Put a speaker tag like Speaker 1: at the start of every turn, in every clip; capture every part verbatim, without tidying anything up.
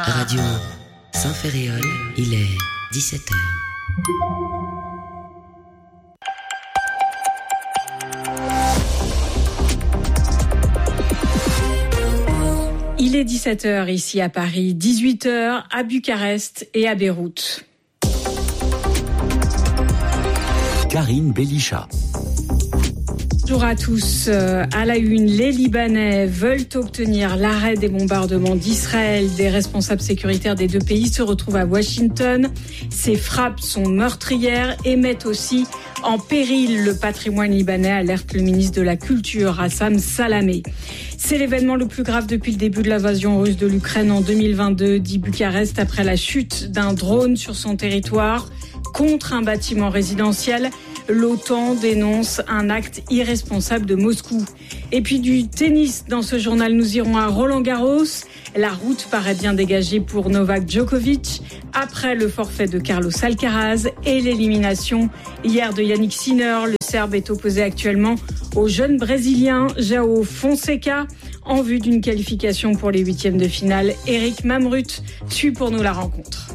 Speaker 1: Radio Saint-Ferréol, il est dix-sept heures.
Speaker 2: Il est dix-sept heures ici à Paris, dix-huit heures à Bucarest et à Beyrouth.
Speaker 3: Karine Bélichat.
Speaker 2: Bonjour à tous. À la une, les Libanais veulent obtenir l'arrêt des bombardements d'Israël. Des responsables sécuritaires des deux pays se retrouvent à Washington. Ces frappes sont meurtrières et mettent aussi en péril le patrimoine libanais, alerte le ministre de la Culture, Hassan Salamé. C'est l'événement le plus grave depuis le début de l'invasion russe de l'Ukraine en deux mille vingt-deux, dit Bucarest, après la chute d'un drone sur son territoire contre un bâtiment résidentiel. L'OTAN dénonce un acte irresponsable de Moscou. Et puis du tennis, dans ce journal, nous irons à Roland-Garros. La route paraît bien dégagée pour Novak Djokovic après le forfait de Carlos Alcaraz et l'élimination hier de Yannick Sinner. Le Serbe est opposé actuellement au jeune Brésilien João Fonseca en vue d'une qualification pour les huitièmes de finale. Eric Mamrut suit pour nous la rencontre.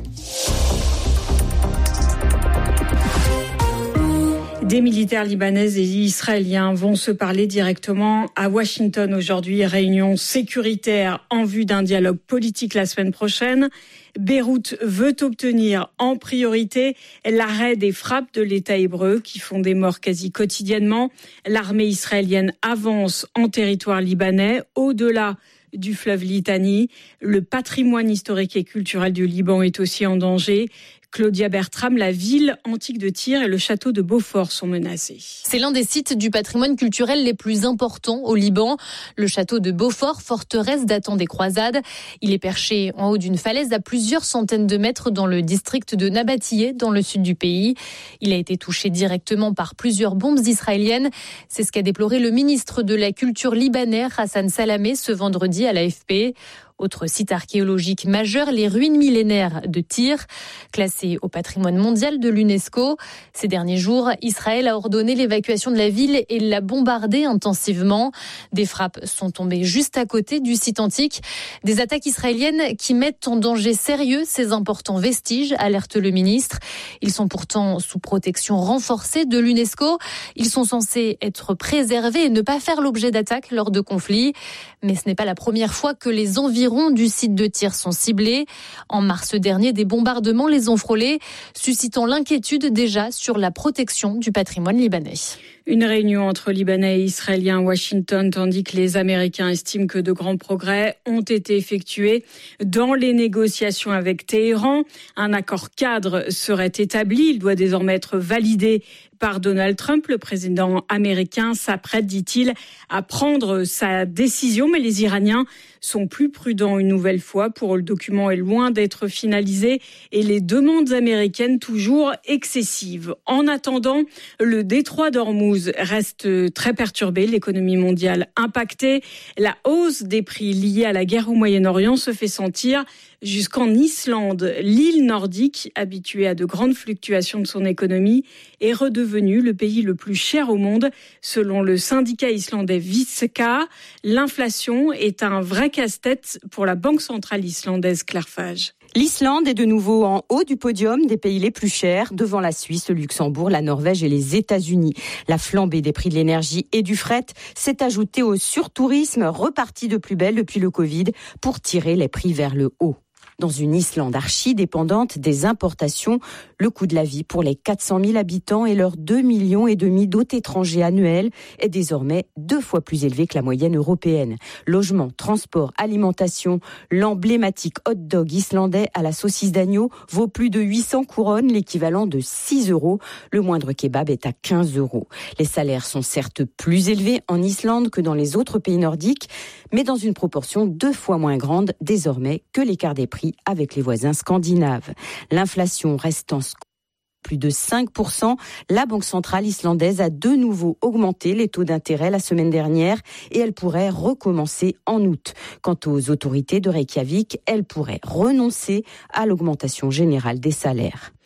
Speaker 2: Des militaires libanais et israéliens vont se parler directement à Washington aujourd'hui. Réunion sécuritaire en vue d'un dialogue politique la semaine prochaine. Beyrouth veut obtenir en priorité l'arrêt des frappes de l'État hébreu qui font des morts quasi quotidiennement. L'armée israélienne avance en territoire libanais au-delà du fleuve Litani. Le patrimoine historique et culturel du Liban est aussi en danger. Claudia Bertram, la ville antique de Tyr et le château de Beaufort sont menacés.
Speaker 4: C'est l'un des sites du patrimoine culturel les plus importants au Liban. Le château de Beaufort, forteresse datant des croisades. Il est perché en haut d'une falaise à plusieurs centaines de mètres dans le district de Nabatiyeh, dans le sud du pays. Il a été touché directement par plusieurs bombes israéliennes. C'est ce qu'a déploré le ministre de la Culture libanais, Hassan Salamé, ce vendredi à l'A F P. Autre site archéologique majeur, les ruines millénaires de Tyr, classées au patrimoine mondial de l'UNESCO. Ces derniers jours, Israël a ordonné l'évacuation de la ville et l'a bombardée intensivement. Des frappes sont tombées juste à côté du site antique. Des attaques israéliennes qui mettent en danger sérieux ces importants vestiges, alerte le ministre. Ils sont pourtant sous protection renforcée de l'UNESCO. Ils sont censés être préservés et ne pas faire l'objet d'attaques lors de conflits. Mais ce n'est pas la première fois que les environs du site de Tyr sont ciblés. En mars dernier, des bombardements les ont frôlés, suscitant l'inquiétude déjà sur la protection du patrimoine libanais.
Speaker 2: Une réunion entre Libanais et Israéliens à Washington, tandis que les Américains estiment que de grands progrès ont été effectués dans les négociations avec Téhéran. Un accord cadre serait établi. Il doit désormais être validé par Donald Trump. Le président américain s'apprête, dit-il, à prendre sa décision. Mais les Iraniens sont plus prudents une nouvelle fois. Pour eux, le document est loin d'être finalisé et les demandes américaines toujours excessives. En attendant, le détroit d'Ormuz reste très perturbé, l'économie mondiale impactée. La hausse des prix liée à la guerre au Moyen-Orient se fait sentir jusqu'en Islande. L'île nordique, habituée à de grandes fluctuations de son économie, est redevenue le pays le plus cher au monde. Selon le syndicat islandais Visca, l'inflation est un vrai casse-tête pour la banque centrale islandaise Clarfage.
Speaker 5: L'Islande est de nouveau en haut du podium des pays les plus chers, devant la Suisse, le Luxembourg, la Norvège et les États-Unis. La flambée des prix de l'énergie et du fret s'est ajoutée au surtourisme, reparti de plus belle depuis le Covid, pour tirer les prix vers le haut. Dans une Islande archi-dépendante des importations, le coût de la vie pour les quatre cent mille habitants et leurs deux millions et demi d'hôtes étrangers annuels est désormais deux fois plus élevé que la moyenne européenne. Logement, transport, alimentation, l'emblématique hot dog islandais à la saucisse d'agneau vaut plus de huit cents couronnes, l'équivalent de six euros. Le moindre kebab est à quinze euros. Les salaires sont certes plus élevés en Islande que dans les autres pays nordiques, mais dans une proportion deux fois moins grande désormais que l'écart des prix avec les voisins scandinaves. L'inflation restant plus de cinq pour cent, la Banque centrale islandaise a de nouveau augmenté les taux d'intérêt la semaine dernière et elle pourrait recommencer en août. Quant aux autorités de Reykjavik, elles pourraient renoncer à l'augmentation générale des salaires.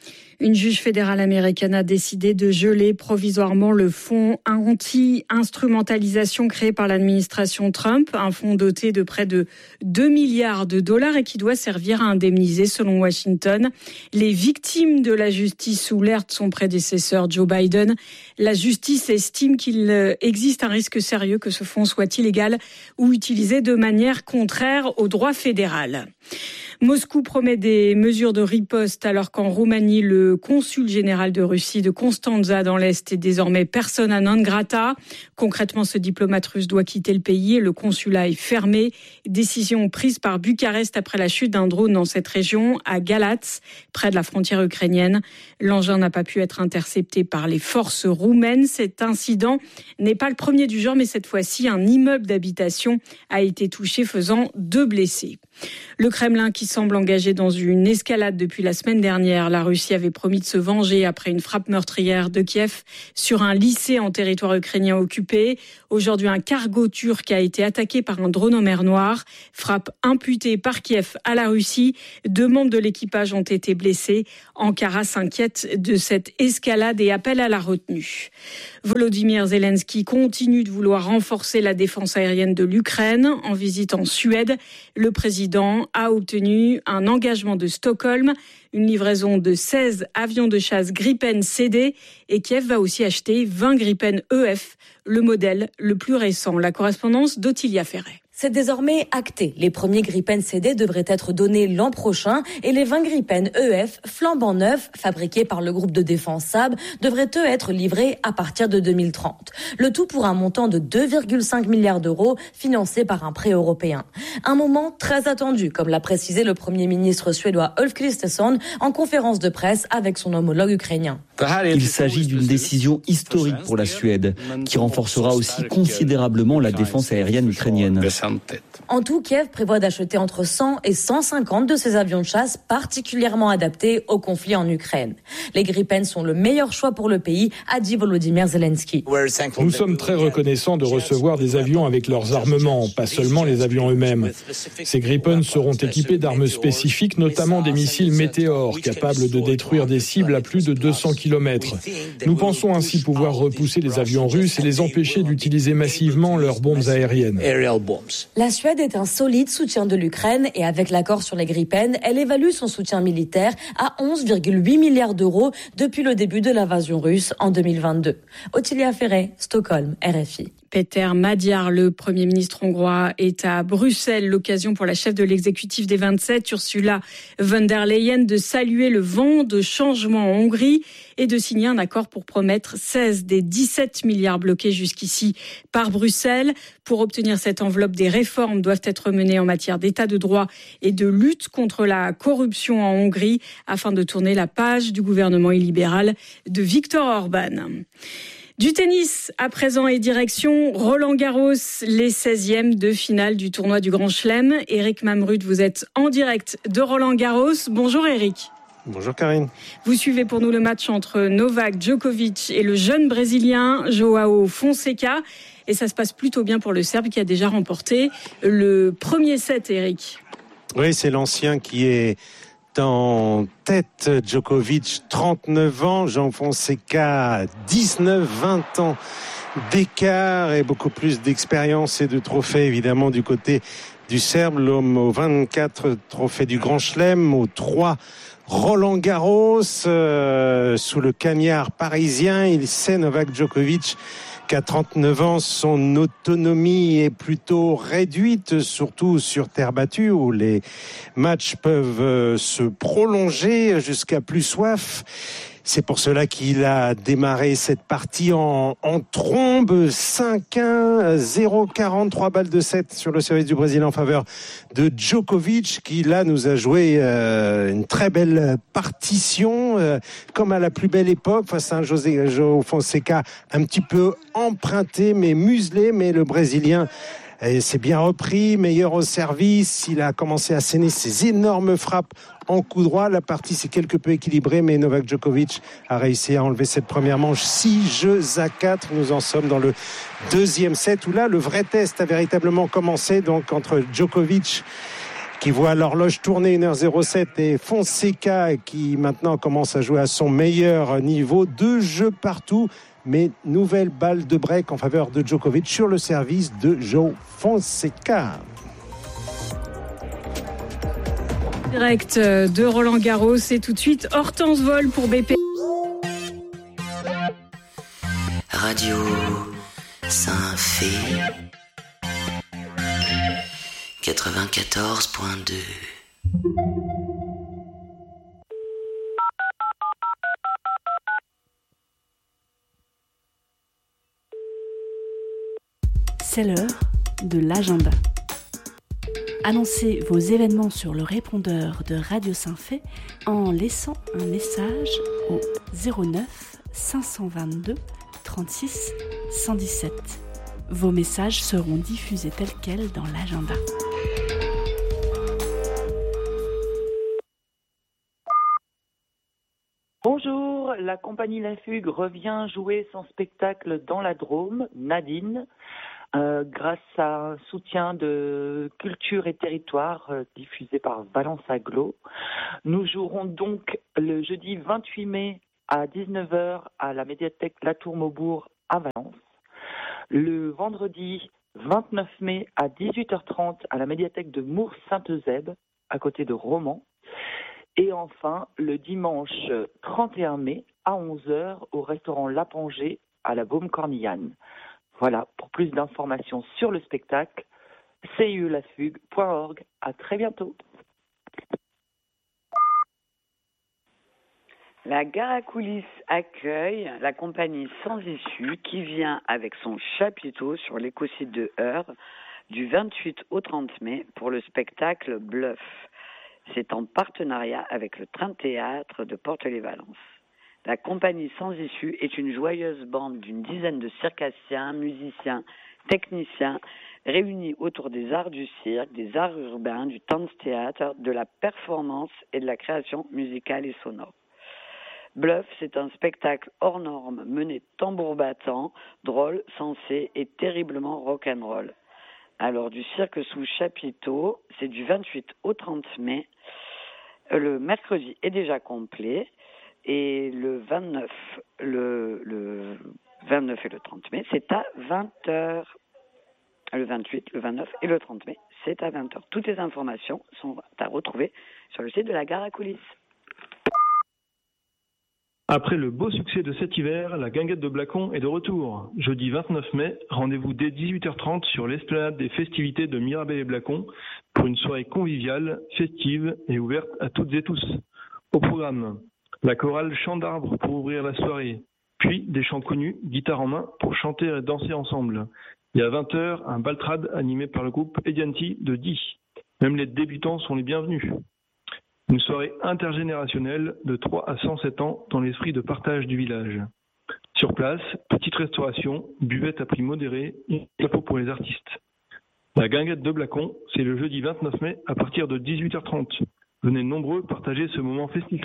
Speaker 2: Une juge fédérale américaine a décidé de geler provisoirement le fonds anti-instrumentalisation créé par l'administration Trump, un fonds doté de près de deux milliards de dollars et qui doit servir à indemniser, selon Washington, les victimes de la justice sous l'ère de son prédécesseur Joe Biden. La justice estime qu'il existe un risque sérieux que ce fonds soit illégal ou utilisé de manière contraire au droit fédéral. Moscou promet des mesures de riposte alors qu'en Roumanie, le consul général de Russie de Constanța dans l'Est est désormais persona non grata. Concrètement, ce diplomate russe doit quitter le pays et le consulat est fermé. Décision prise par Bucarest après la chute d'un drone dans cette région, à Galați, près de la frontière ukrainienne. L'engin n'a pas pu être intercepté par les forces roumaines. Cet incident n'est pas le premier du genre, mais cette fois-ci, un immeuble d'habitation a été touché, faisant deux blessés. Le Kremlin qui semble engagé dans une escalade depuis la semaine dernière. La Russie avait promis de se venger après une frappe meurtrière de Kiev sur un lycée en territoire ukrainien occupé. Aujourd'hui, un cargo turc a été attaqué par un drone en mer Noire. Frappe imputée par Kiev à la Russie. Deux membres de l'équipage ont été blessés. Ankara s'inquiète de cette escalade et appelle à la retenue. Volodymyr Zelensky continue de vouloir renforcer la défense aérienne de l'Ukraine. En visite en Suède, le président a obtenu un engagement de Stockholm, une livraison de seize avions de chasse Gripen C D et Kiev va aussi acheter vingt Gripen E F, le modèle le plus récent. La correspondance d'Ottilia Ferret.
Speaker 6: C'est désormais acté. Les premiers Gripen C D devraient être donnés l'an prochain et les vingt Gripen E F flambant neufs, fabriqués par le groupe de défense Saab, devraient eux être livrés à partir de deux mille trente. Le tout pour un montant de deux virgule cinq milliards d'euros financé par un prêt européen. Un moment très attendu, comme l'a précisé le Premier ministre suédois Ulf Kristersson en conférence de presse avec son homologue ukrainien.
Speaker 7: Il s'agit d'une décision historique pour la Suède, qui renforcera aussi considérablement la défense aérienne ukrainienne.
Speaker 6: En tout, Kiev prévoit d'acheter entre cent et cent cinquante de ces avions de chasse particulièrement adaptés au conflit en Ukraine. Les Gripen sont le meilleur choix pour le pays, a dit Volodymyr Zelensky.
Speaker 8: Nous sommes très reconnaissants de recevoir des avions avec leurs armements, pas seulement les avions eux-mêmes. Ces Gripen seront équipés d'armes spécifiques, notamment des missiles Météor, capables de détruire des cibles à plus de deux cents kilomètres. Nous pensons ainsi pouvoir repousser les avions russes et les empêcher d'utiliser massivement leurs bombes aériennes.
Speaker 6: La Suède est un solide soutien de l'Ukraine et avec l'accord sur les Gripen, elle évalue son soutien militaire à onze virgule huit milliards d'euros depuis le début de l'invasion russe en deux mille vingt-deux. Ottilia Ferret, Stockholm, R F I.
Speaker 2: Peter Magyar, le Premier ministre hongrois, est à Bruxelles. L'occasion pour la chef de l'exécutif des vingt-sept, Ursula von der Leyen, de saluer le vent de changement en Hongrie et de signer un accord pour promettre seize des dix-sept milliards bloqués jusqu'ici par Bruxelles. Pour obtenir cette enveloppe, des réformes doivent être menées en matière d'état de droit et de lutte contre la corruption en Hongrie afin de tourner la page du gouvernement illibéral de Viktor Orban. Du tennis, à présent, et direction Roland-Garros, les seizièmes de finale du tournoi du Grand Chelem. Eric Mamrud, vous êtes en direct de Roland-Garros. Bonjour Eric.
Speaker 9: Bonjour Karine.
Speaker 2: Vous suivez pour nous le match entre Novak Djokovic et le jeune Brésilien Joao Fonseca. Et ça se passe plutôt bien pour le Serbe qui a déjà remporté le premier set, Eric.
Speaker 9: Oui, c'est l'ancien qui est en tête. Djokovic, trente-neuf ans, Jean Fonseca, dix-neuf, vingt ans d'écart et beaucoup plus d'expérience et de trophées évidemment du côté du Serbe, l'homme aux vingt-quatre trophées du Grand Chelem, aux trois Roland-Garros, euh, sous le cagnard parisien. Il sait, Novak Djokovic, qu'à trente-neuf ans, son autonomie est plutôt réduite, surtout sur terre battue, où les matchs peuvent se prolonger jusqu'à plus soif. C'est pour cela qu'il a démarré cette partie en, en trombe. cinq un, zéro quarante-trois balles de sept sur le service du Brésil en faveur de Djokovic, qui là nous a joué euh, une très belle partition, euh, comme à la plus belle époque, face à un José Joao Fonseca un petit peu emprunté, mais muselé, mais le Brésilien s'est bien repris, meilleur au service. Il a commencé à asséner ses énormes frappes en coup droit. La partie s'est quelque peu équilibrée, mais Novak Djokovic a réussi à enlever cette première manche. six jeux à quatre. Nous en sommes dans le deuxième set, où là, le vrai test a véritablement commencé, donc entre Djokovic qui voit l'horloge tourner une heure zéro sept et Fonseca qui maintenant commence à jouer à son meilleur niveau. Deux jeux partout, mais nouvelle balle de break en faveur de Djokovic sur le service de João Fonseca.
Speaker 2: Direct de Roland Garros et tout de suite Hortense Vol pour B P.
Speaker 1: Radio Saint-Fé quatre-vingt-quatorze point deux.
Speaker 10: C'est l'heure de l'agenda. Annoncez vos événements sur le répondeur de Radio Saint-Fé en laissant un message au zéro neuf cinq cent vingt-deux trente-six cent dix-sept. Vos messages seront diffusés tels quels dans l'agenda.
Speaker 11: Bonjour, la compagnie La Fugue revient jouer son spectacle dans la Drôme, Nadine, euh, grâce à un soutien de Culture et Territoire euh, diffusé par Valence Aglo. Nous jouerons donc le jeudi vingt-huit mai à dix-neuf heures à la médiathèque La Tour Maubourg à Valence. Le vendredi vingt-neuf mai à dix-huit heures trente à la médiathèque de Mours-Saint-Eusèbe à côté de Romans. Et enfin, le dimanche trente et un mai à onze heures au restaurant L'Apongée à la Baume-Cornillane. Voilà, pour plus d'informations sur le spectacle, c u la fugue point org. À très bientôt.
Speaker 12: La Gare à Coulisses accueille la compagnie Sans Issue qui vient avec son chapiteau sur l'écosite de Heure du vingt-huit au trente mai pour le spectacle Bluff. C'est en partenariat avec le Train de Théâtre de Porte-les-Valences. La compagnie Sans Issue est une joyeuse bande d'une dizaine de circassiens, musiciens, techniciens, réunis autour des arts du cirque, des arts urbains, du dance-théâtre, de la performance et de la création musicale et sonore. Bluff, c'est un spectacle hors norme, mené tambour battant, drôle, sensé et terriblement rock'n'roll. Alors, du cirque sous chapiteau, c'est du vingt-huit au trente mai. Le mercredi est déjà complet. Et le vingt-neuf, le, le vingt-neuf et le trente mai, c'est à vingt heures. Le vingt-huit, le vingt-neuf et le trente mai, c'est à vingt heures. Toutes les informations sont à retrouver sur le site de la Gare à Coulisses.
Speaker 13: Après le beau succès de cet hiver, la guinguette de Blacon est de retour. Jeudi vingt-neuf mai, rendez-vous dès dix-huit heures trente sur l'esplanade des festivités de Mirabel et Blacon pour une soirée conviviale, festive et ouverte à toutes et tous. Au programme, la chorale Chant d'Arbre pour ouvrir la soirée, puis des chants connus, guitare en main, pour chanter et danser ensemble. Et à vingt heures, un baltrade animé par le groupe Edianti de Die. Même les débutants sont les bienvenus. Une soirée intergénérationnelle de trois à cent sept ans dans l'esprit de partage du village. Sur place, petite restauration, buvette à prix modéré et chapeau pour les artistes. La guinguette de Blacon, c'est le jeudi vingt-neuf mai à partir de dix-huit heures trente. Venez nombreux partager ce moment festif.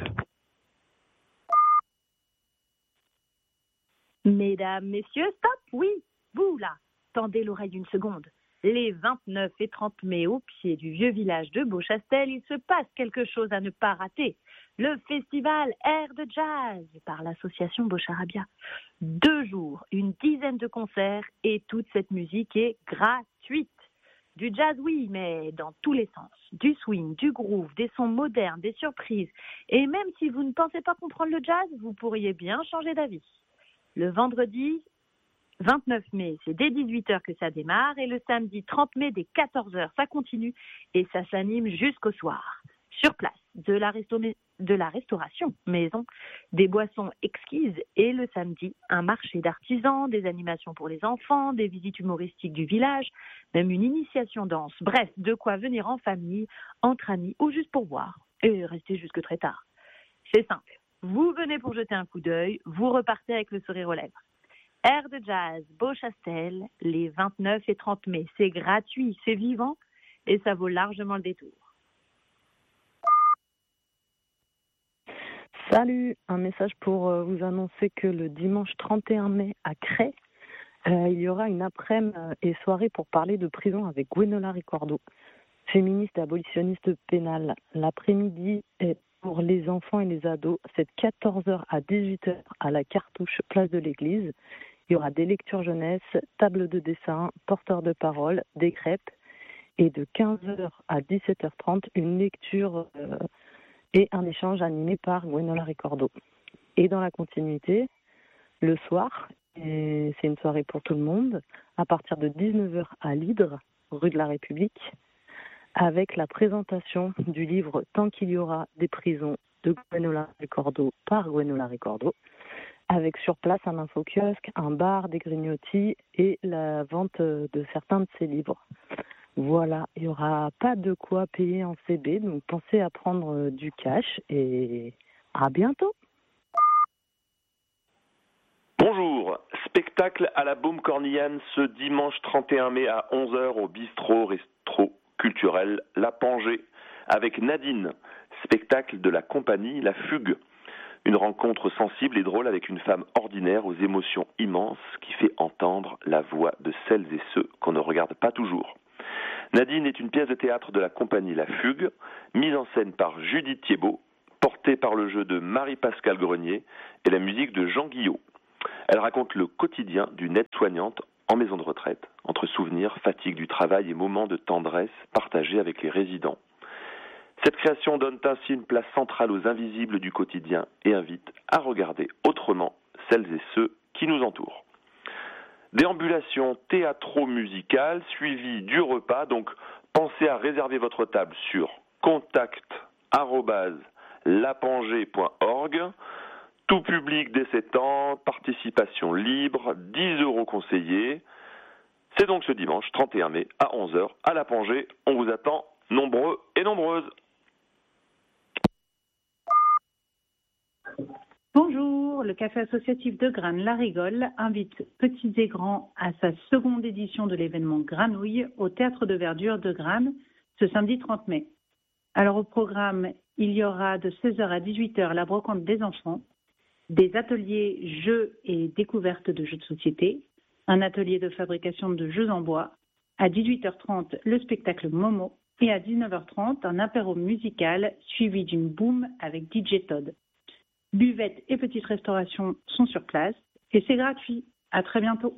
Speaker 14: Mesdames, messieurs, stop, oui, vous là, tendez l'oreille une seconde. Les vingt-neuf et trente mai, au pied du vieux village de Beauchastel, il se passe quelque chose à ne pas rater. Le festival Air de Jazz par l'association Beaucharabia. Deux jours, une dizaine de concerts et toute cette musique est gratuite. Du jazz, oui, mais dans tous les sens. Du swing, du groove, des sons modernes, des surprises. Et même si vous ne pensez pas comprendre le jazz, vous pourriez bien changer d'avis. Le vendredi vingt-neuf mai, c'est dès dix-huit heures que ça démarre et le samedi trente mai, dès quatorze heures, ça continue et ça s'anime jusqu'au soir. Sur place, de la, resto- de la restauration maison, des boissons exquises et le samedi, un marché d'artisans, des animations pour les enfants, des visites humoristiques du village, même une initiation danse. Bref, de quoi venir en famille, entre amis ou juste pour boire et rester jusque très tard. C'est simple. Vous venez pour jeter un coup d'œil, vous repartez avec le sourire aux lèvres. Air de Jazz, Beauchastel, les vingt-neuf et trente mai. C'est gratuit, c'est vivant et ça vaut largement le détour.
Speaker 15: Salut, un message pour euh, vous annoncer que le dimanche trente et un mai à Cray, euh, il y aura une après-midi et soirée pour parler de prison avec Gwenola Ricordo. féministe et abolitionniste pénale. L'après-midi est pour les enfants et les ados, c'est de quatorze heures à dix-huit heures à la Cartouche, place de l'église. Il y aura des lectures jeunesse, table de dessin, porteurs de parole, des crêpes. Et de quinze heures à dix-sept heures trente, une lecture euh, et un échange animé par Gwenola Ricordo. Et dans la continuité, le soir, et c'est une soirée pour tout le monde, à partir de dix-neuf heures à l'Hydre, rue de la République, avec la présentation du livre « Tant qu'il y aura des prisons » de Gwenola Ricordo par Gwenola Ricordo, avec sur place un infokiosque, un bar, des grignotis et la vente de certains de ses livres. Voilà, il n'y aura pas de quoi payer en C B, donc pensez à prendre du cash et à bientôt.
Speaker 16: Bonjour, spectacle à la Baume Cornillane ce dimanche trente et un mai à onze heures au bistrot resto culturel La Pangée avec Nadine, spectacle de la compagnie La Fugue. Une rencontre sensible et drôle avec une femme ordinaire aux émotions immenses qui fait entendre la voix de celles et ceux qu'on ne regarde pas toujours. Nadine est une pièce de théâtre de la compagnie La Fugue, mise en scène par Judith Thiebaud, portée par le jeu de Marie-Pascale Grenier et la musique de Jean Guillot. Elle raconte le quotidien d'une aide-soignante en maison de retraite, entre souvenirs, fatigue du travail et moments de tendresse partagés avec les résidents. Cette création donne ainsi une place centrale aux invisibles du quotidien et invite à regarder autrement celles et ceux qui nous entourent. Déambulation théâtro-musicale suivie du repas, donc pensez à réserver votre table sur contact arobase lapangée point org. Tout public dès sept ans, participation libre, dix euros conseillés. C'est donc ce dimanche trente et un mai à onze heures à La Pangée. On vous attend nombreux et nombreuses.
Speaker 14: Bonjour, le café associatif de Granes La Rigole invite petits et grands à sa seconde édition de l'événement Granouille au Théâtre de Verdure de Granes ce samedi trente mai. Alors au programme, il y aura de seize heures à dix-huit heures la brocante des enfants, des ateliers jeux et découvertes de jeux de société, un atelier de fabrication de jeux en bois, à dix-huit heures trente le spectacle Momo et à dix-neuf heures trente un apéro musical suivi d'une boom avec D J Todd. Buvettes et petites restaurations sont sur place et c'est gratuit. À très bientôt.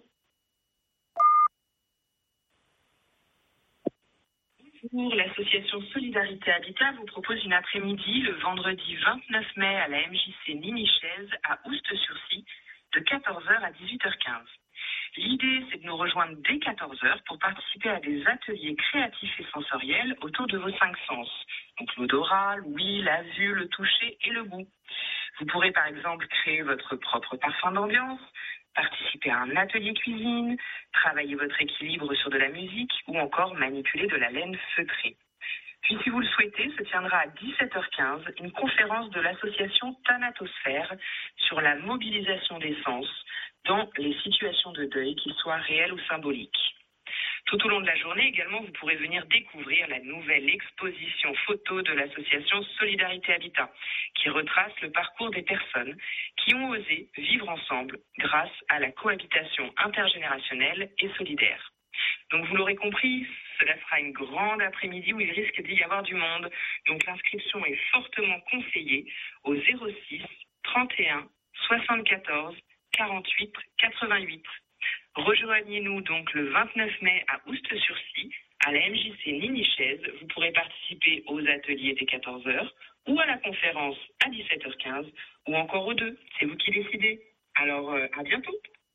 Speaker 17: Bonjour, l'association Solidarité Habitat vous propose une après-midi le vendredi vingt-neuf mai à la M J C Ninichaise à Oust-sur-Sie de quatorze heures à dix-huit heures quinze. L'idée, c'est de nous rejoindre dès quatorze heures pour participer à des ateliers créatifs et sensoriels autour de vos cinq sens. Donc l'odorat, l'ouïe, la vue, le toucher et le goût. Vous pourrez par exemple créer votre propre parfum d'ambiance, participer à un atelier cuisine, travailler votre équilibre sur de la musique ou encore manipuler de la laine feutrée. Puis si vous le souhaitez, se tiendra à dix-sept heures quinze une conférence de l'association Thanatosphère sur la mobilisation des sens dans les situations de deuil, qu'ils soient réels ou symboliques. Tout au long de la journée également, vous pourrez venir découvrir la nouvelle exposition photo de l'association Solidarité Habitat, qui retrace le parcours des personnes qui ont osé vivre ensemble grâce à la cohabitation intergénérationnelle et solidaire. Donc vous l'aurez compris, cela sera une grande après-midi où il risque d'y avoir du monde. Donc l'inscription est fortement conseillée au zéro six trente et un soixante-quatorze quarante-huit quatre-vingt-huit. Rejoignez-nous donc le vingt-neuf mai à Oust-sur-Sie, à la M J C Ninichaise. Vous pourrez participer aux ateliers dès quatorze heures ou à la conférence à dix-sept heures quinze ou encore aux deux. C'est vous qui décidez. Alors, euh, à bientôt.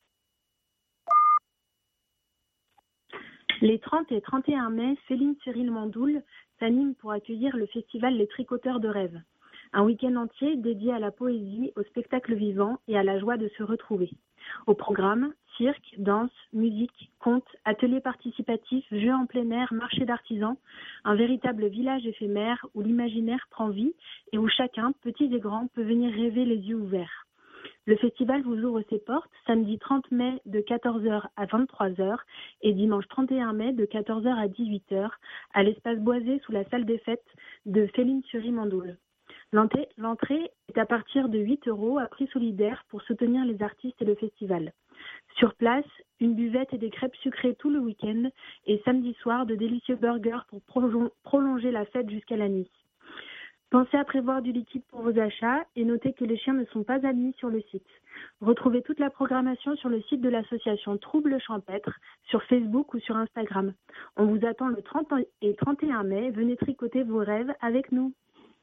Speaker 14: Les trente et trente et un mai, Céline Cyril Mandoul s'anime pour accueillir le festival Les Tricoteurs de Rêves. Un week-end entier dédié à la poésie, au spectacle vivant et à la joie de se retrouver. Au programme, cirque, danse, musique, contes, ateliers participatifs, jeux en plein air, marché d'artisans, un véritable village éphémère où l'imaginaire prend vie et où chacun, petits et grands, peut venir rêver les yeux ouverts. Le festival vous ouvre ses portes samedi trente mai de quatorze heures à vingt-trois heures et dimanche trente et un mai de quatorze heures à dix-huit heures à l'espace boisé sous la salle des fêtes de Céline Cyril Mandoul. L'entrée, l'entrée est à partir de huit euros à prix solidaire pour soutenir les artistes et le festival.
Speaker 18: Sur place, une buvette et des crêpes sucrées tout le week-end et samedi soir, de délicieux burgers pour prolonger la fête jusqu'à la nuit. Pensez à prévoir du liquide pour vos achats et notez que les chiens ne sont pas admis sur le site. Retrouvez toute la programmation sur le site de l'association Troubles Champêtres, sur Facebook ou sur Instagram. On vous attend le trente et trente et un mai. Venez tricoter vos rêves avec nous.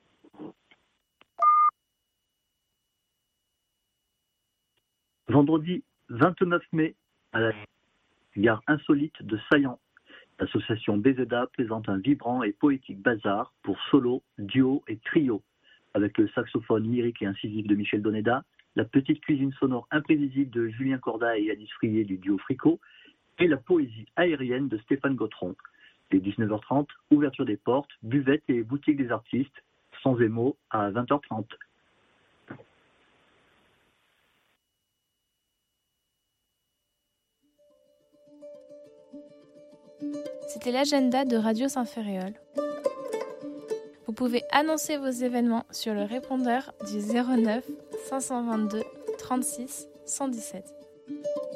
Speaker 19: Vendredi vingt-neuf mai, à la gare insolite de Saillant, l'association B Z A présente un vibrant et poétique bazar pour solo, duo et trio, avec le saxophone lyrique et incisif de Michel Doneda, la petite cuisine sonore imprévisible de Julien Corda et Alice Frié du duo Fricot, et la poésie aérienne de Stéphane Gautron. Dès dix-neuf heures trente, ouverture des portes, buvette et boutique des artistes, sans émo à vingt heures trente.
Speaker 20: C'était l'agenda de Radio Saint-Ferréol. Vous pouvez annoncer vos événements sur le répondeur du zéro neuf cinq cent vingt-deux trente-six cent dix-sept.